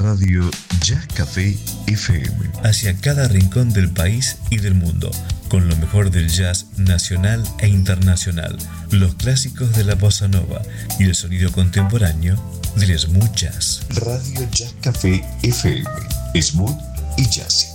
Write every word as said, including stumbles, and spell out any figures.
Radio Jazz Café F M. Hacia cada rincón del país y del mundo, con lo mejor del jazz nacional e internacional, los clásicos de la bossa nova y el sonido contemporáneo del smooth jazz. Radio Jazz Café F M, smooth y jazzy.